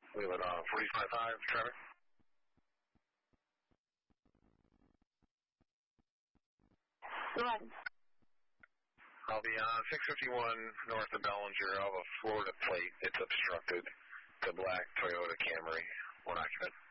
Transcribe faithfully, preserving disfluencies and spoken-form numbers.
Leland, uh, forty-five five, traffic. What? I'll be on six fifty-one north of Bellinger. I'll have a Florida plate. It's obstructed. It's a black Toyota Camry. One occupant.